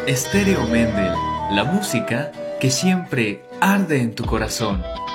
Estéreo Mendel, la música que siempre arde en tu corazón.